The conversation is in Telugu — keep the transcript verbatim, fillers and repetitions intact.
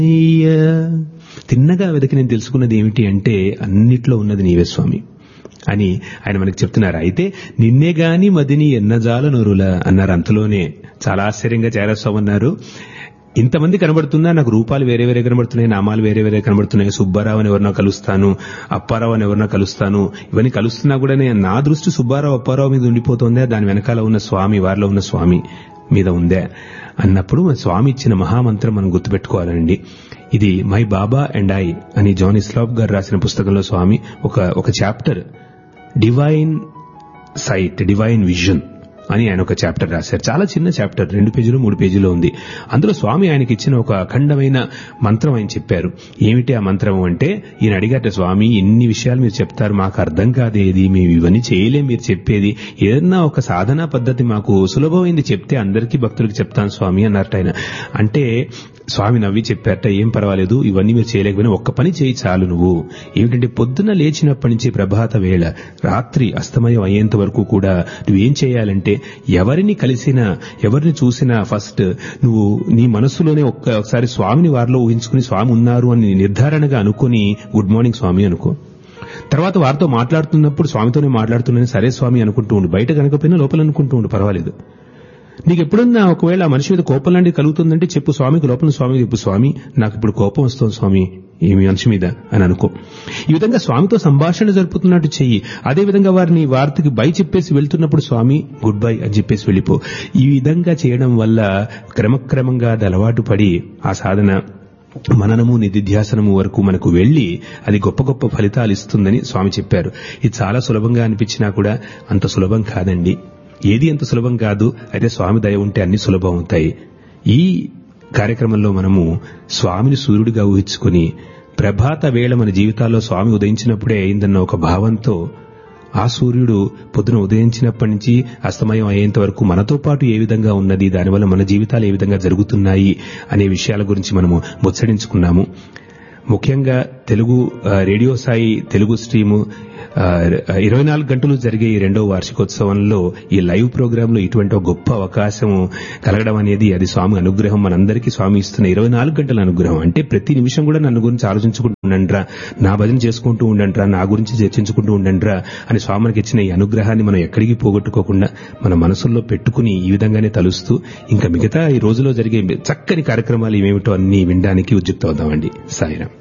తిన్నగా వెతికి నేను తెలుసుకున్నది ఏమిటి అంటే అన్నిట్లో ఉన్నది నీవే స్వామి అని ఆయన మనకి చెప్తున్నారు. అయితే నిన్నే గాని మదిని ఎన్నజాల నొరుల అన్నారు. అంతలోనే చాలా ఆశ్చర్యంగా చేరస్వామి అన్నారు, ఇంతమంది కనబడుతున్నా నాకు రూపాలు వేరే వేరే కనబడుతున్నాయి, నామాలు వేరే వేరే కనబడుతున్నాయి. సుబ్బారావు అని ఎవరినో కలుస్తాను, అప్పారావు అని ఎవరినో కలుస్తాను, ఇవన్నీ కలుస్తున్నా కూడా నా దృష్టి సుబ్బారావు అప్పారావు మీద ఉండిపోతుందా, దాని వెనకాల ఉన్న స్వామి, వారిలో ఉన్న స్వామి మీద ఉందే అన్నప్పుడు మన స్వామి ఇచ్చిన మహామంత్రం మనం గుర్తుపెట్టుకోవాలండి. ఇది మై బాబా అండ్ ఐ అని జాన్ ఇస్లాప్ గారు రాసిన పుస్తకంలో స్వామి ఒక ఒక chapter divine site, divine vision అని ఆయన ఒక చాప్టర్ రాశారు. చాలా చిన్న చాప్టర్, రెండు పేజీలు మూడు పేజీలో ఉంది. అందులో స్వామి ఆయనకి ఇచ్చిన ఒక అఖండమైన మంత్రం ఆయన చెప్పారు. ఏమిటి ఆ మంత్రం అంటే, ఈయన అడిగారు, స్వామి ఇన్ని విషయాలు మీరు చెప్తారు, మాకు అర్థం కాదేది, మేము ఇవన్నీ చేయలేం మీరు చెప్పేది, ఏదన్నా ఒక సాధనా పద్ధతి మాకు సులభమైంది చెప్తే అందరికీ భక్తులకు చెప్తాను స్వామి అన్నారట ఆయన. అంటే స్వామి నవ్వి చెప్పారట, ఏం పర్వాలేదు, ఇవన్నీ మీరు చేయలేకపోయినా ఒక్క పని చేయి చాలు నువ్వు. ఏమిటంటే పొద్దున్న లేచినప్పటి నుంచి ప్రభాత వేళ రాత్రి అస్తమయం అయ్యేంత వరకు కూడా నువ్వేం చేయాలంటే, ఎవరిని కలిసినా ఎవరిని చూసినా ఫస్ట్ నువ్వు నీ మనస్సులోనే ఒక్క ఒకసారి స్వామిని వారిలో ఊహించుకుని స్వామి ఉన్నారు అని నిర్ధారణగా అనుకుని గుడ్ మార్నింగ్ స్వామి అనుకో. తర్వాత వారితో మాట్లాడుతున్నప్పుడు స్వామితోనే మాట్లాడుతున్నాను సరే స్వామి అనుకుంటూ ఉండు, బయట కనుకపోయినా లోపల అనుకుంటూ ఉండు, పర్వాలేదు. నీకు ఎప్పుడన్నా ఒకవేళ ఆ మనిషి మీద కోపం లాంటిది కలుగుతుందంటే చెప్పు స్వామికి, లోపల స్వామికి చెప్పు, స్వామి నాకు ఇప్పుడు కోపం వస్తుంది స్వామి ఈ మనిషి మీద అని అనుకో. ఈ విధంగా స్వామితో సంభాషణ జరుపుతున్నట్టు చెయ్యి. అదేవిధంగా వారిని వారికి బై చెప్పేసి వెళ్తున్నప్పుడు స్వామి గుడ్ బై అని చెప్పేసి వెళ్ళిపో. ఈ విధంగా చేయడం వల్ల క్రమక్రమంగా అది అలవాటు పడి ఆ సాధన మననము నిధిధ్యాసనము వరకు మనకు వెళ్లి అది గొప్ప గొప్ప ఫలితాలు ఇస్తుందని స్వామి చెప్పారు. ఇది చాలా సులభంగా అనిపించినా కూడా అంత సులభం కాదండి. ఏది అంత సులభం కాదు. అయితే స్వామి దయ ఉంటే అన్ని సులభం అవుతాయి. ఈ కార్యక్రమంలో మనము స్వామిని సూర్యుడిగా ఊహించుకుని ప్రభాత వేళ మన జీవితాల్లో స్వామి ఉదయించినప్పుడే అయిందన్న ఒక భావంతో ఆ సూర్యుడు పొద్దున ఉదయించినప్పటి నుంచి అస్తమయం అయ్యేంత వరకు మనతో పాటు ఏ విధంగా ఉన్నది, దానివల్ల మన జీవితాలు ఏ విధంగా జరుగుతున్నాయి అనే విషయాల గురించి మనము ముచ్చరించుకున్నాము. ముఖ్యంగా తెలుగు రేడియో సాయి తెలుగు స్ట్రీము ఇరవై నాలుగు గంటలు జరిగే ఈ రెండవ వార్షికోత్సవంలో ఈ లైవ్ ప్రోగ్రాంలో ఇటువంటి ఒక గొప్ప అవకాశం కలగడం అనేది అది స్వామి అనుగ్రహం. మనందరికీ స్వామి ఇస్తున్న ఇరవై నాలుగు గంటల అనుగ్రహం. అంటే ప్రతి నిమిషం కూడా నన్ను గురించి ఆలోచించుకుంటూ ఉండండిరా, నా భజన చేసుకుంటూ ఉండండిరా, నా గురించి చర్చించుకుంటూ ఉండండిరా అని స్వామికి ఇచ్చిన ఈ అనుగ్రహాన్ని మనం ఎక్కడికి పోగొట్టుకోకుండా మన మనసుల్లో పెట్టుకుని ఈ విధంగానే తలుస్తూ ఇంకా మిగతా ఈ రోజులో జరిగే చక్కని కార్యక్రమాలు ఏమేమిటో అన్ని వినడానికి ఉద్యుక్తం అవుదామండి. సాయిరాం.